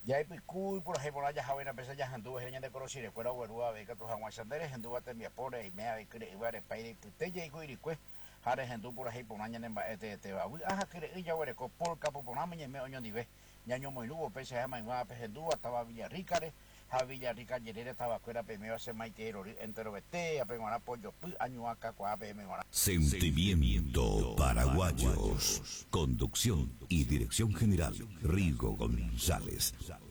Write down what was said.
Ya hay picuy por ejemplo ya javena pesa ya anduve gente de conocer fuera huerua ve que tus aguasanderes anduve te mi apore y me ha que iba a país te llego y cue jare gente por ejemplo un año en te va a que ya huere con por capo por año me oño dive ñaño muy lugo pese a más va pese dúa estaba Villarrica a Villarrica yerere estaba fuera pe me va a ser maitero entero vete a pegar apoyo año acá cua pe me va Sentimiento Paraguayos. Conducción y dirección general Rigo González.